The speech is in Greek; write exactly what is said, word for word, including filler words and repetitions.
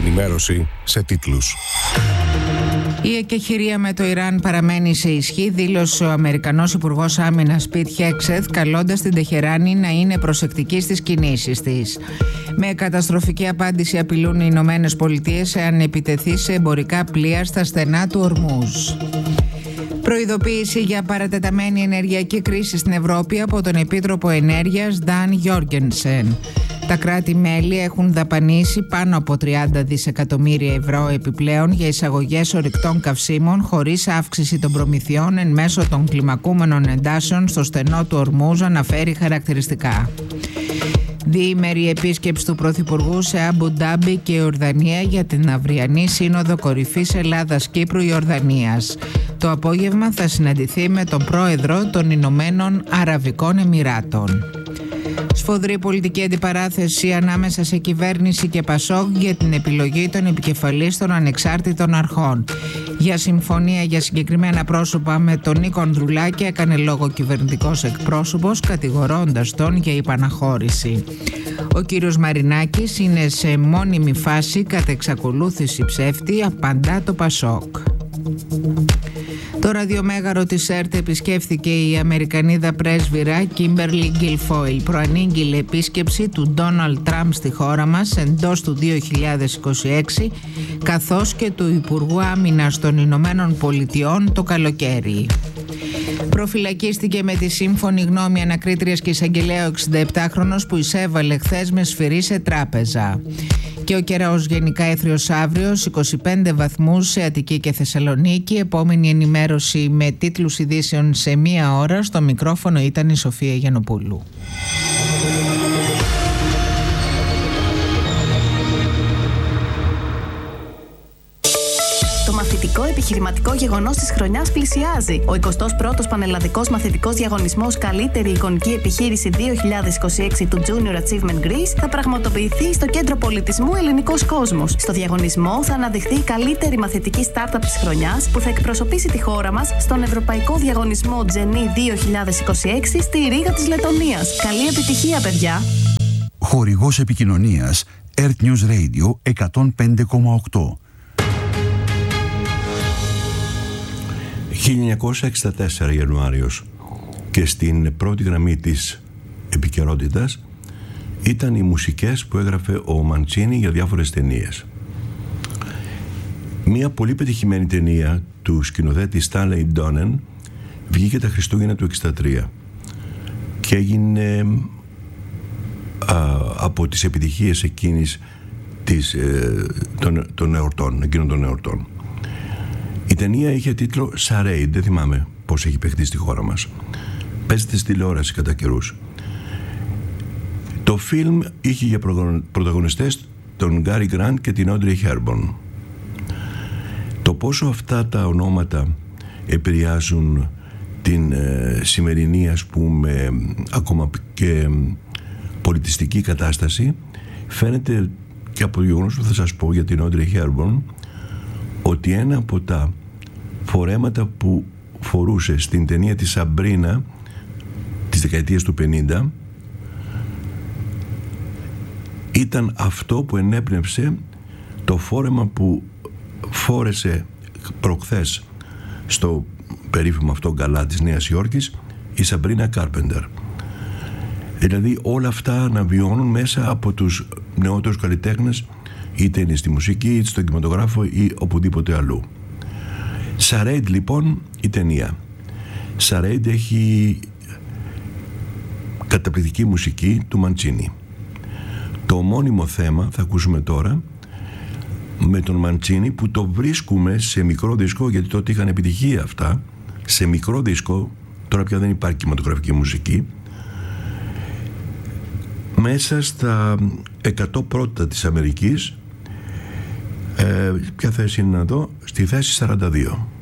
ενημέρωση σε τίτλους. Η εκεχηρία με το Ιράν παραμένει σε ισχύ, δήλωσε ο Αμερικανός Υπουργός Άμυνας Πιτ Χέγκσεθ, καλώντας την Τεχεράνη να είναι προσεκτική στις κινήσεις της. Με καταστροφική απάντηση απειλούν οι Ηνωμένες Πολιτείες εάν επιτεθεί σε εμπορικά πλοία στα στενά του Ορμούζ. Προειδοποίηση για παρατεταμένη ενεργειακή κρίση στην Ευρώπη από τον Επίτροπο Ενέργειας Νταν Γιόργενσεν. Τα κράτη-μέλη έχουν δαπανίσει πάνω από τριάντα δισεκατομμύρια ευρώ επιπλέον για εισαγωγές ορυκτών καυσίμων χωρίς αύξηση των προμηθειών εν μέσω των κλιμακούμενων εντάσεων στο στενό του Ορμούζ, αναφέρει χαρακτηριστικά. Διήμερη επίσκεψη του Πρωθυπουργού σε Αμπου Ντάμπι και Ιορδανία για την αυριανή Σύνοδο Κορυφής Ελλάδας-Κύπρου-Ιορδανίας. Το απόγευμα θα συναντηθεί με τον πρόεδρο των Ηνωμένων Αραβικών Εμιράτων. Σφοδρή πολιτική αντιπαράθεση ανάμεσα σε κυβέρνηση και Πασόκ για την επιλογή των επικεφαλής των ανεξάρτητων αρχών. Για συμφωνία για συγκεκριμένα πρόσωπα με τον Νίκο Ανδρουλάκη έκανε λόγο κυβερνητικός εκπρόσωπος, κατηγορώντας τον για υπαναχώρηση. Ο κύριος Μαρινάκης είναι σε μόνιμη φάση κατά εξακολούθηση ψεύτη, απαντά το Πασόκ. Το ραδιομέγαρο της ΕΡΤ επισκέφθηκε η Αμερικανίδα πρέσβυρα Κίμπερλι Γκιλφόιλ. Προανήγγειλε επίσκεψη του Ντόναλντ Τραμπ στη χώρα μας εντός του δύο χιλιάδες είκοσι έξι, καθώς και του Υπουργού Άμυνας των Ηνωμένων Πολιτειών το καλοκαίρι. Προφυλακίστηκε με τη σύμφωνη γνώμη ανακρίτριας και εισαγγελέα ο εξηνταεπτάχρονος που εισέβαλε χθες με σφυρί σε τράπεζα. Και ο καιρός γενικά έθριος αύριο, είκοσι πέντε βαθμούς σε Αττική και Θεσσαλονίκη. Επόμενη ενημέρωση με τίτλους ειδήσεων σε μία ώρα. Στο μικρόφωνο ήταν η Σοφία Γιαννοπούλου. Το μαθητικό επιχειρηματικό γεγονός της χρονιάς πλησιάζει. Ο εικοστός πρώτος Πανελλαδικός Μαθητικός Διαγωνισμός Καλύτερη Εικονική Επιχείρηση δύο χιλιάδες είκοσι έξι του Junior Achievement Greece θα πραγματοποιηθεί στο Κέντρο Πολιτισμού Ελληνικός Κόσμος. Στο διαγωνισμό θα αναδειχθεί η καλύτερη μαθητική startup της χρονιάς που θα εκπροσωπήσει τη χώρα μας στον Ευρωπαϊκό Διαγωνισμό Genie δύο χιλιάδες είκοσι έξι στη Ρήγα της Λετωνίας. Καλή επιτυχία, παιδιά! Χορηγός επικοινωνίας Earth News Radio εκατόν πέντε κόμμα οκτώ. χίλια εννιακόσια εξήντα τέσσερα Ιανουάριος, και στην πρώτη γραμμή της επικαιρότητας ήταν οι μουσικές που έγραφε ο Μαντσίνι για διάφορες ταινίες. Μία πολύ πετυχημένη ταινία του σκηνοθέτη Stanley Donen βγήκε τα Χριστούγεννα του εξήντα τρία και έγινε α, από τις επιτυχίες εκείνης της, ε, των, των εορτών, εκείνων των εορτών. Η ταινία είχε τίτλο Charade, δεν θυμάμαι πώς έχει παιχτεί στη χώρα μας. Παίζεται στη τηλεόραση κατά καιρούς. Το φιλμ είχε για πρωταγωνιστές τον Γκάρι Γκραντ και την Audrey Hepburn. Το πόσο αυτά τα ονόματα επηρεάζουν την ε, σημερινή, ας πούμε, ακόμα και πολιτιστική κατάσταση φαίνεται και από το γεγονός που θα σας πω για την Audrey Hepburn, ότι ένα από τα φορέματα που φορούσε στην ταινία της Σαμπρίνα της δεκαετίας του πενήντα ήταν αυτό που ενέπνευσε το φόρεμα που φόρεσε προχθές στο περίφημο αυτό γκαλά της Νέας Υόρκης η Σαμπρίνα Κάρπεντερ. Δηλαδή όλα αυτά να βιώνουν μέσα από τους νεότερους καλλιτέχνες, είτε είναι στη μουσική, είτε στο κινηματογράφο ή οπουδήποτε αλλού. Charade λοιπόν η ταινία. Charade έχει καταπληκτική μουσική του Μαντσίνι. Το ομώνυμο θέμα θα ακούσουμε τώρα με τον Μαντσίνι, που το βρίσκουμε σε μικρό δίσκο, γιατί τότε είχαν επιτυχία αυτά, σε μικρό δίσκο, τώρα πια δεν υπάρχει κινηματογραφική μουσική, μέσα στα εκατό πρώτα της Αμερικής. Ε, ποια θέση είναι να δω? Στη θέση σαράντα δύο.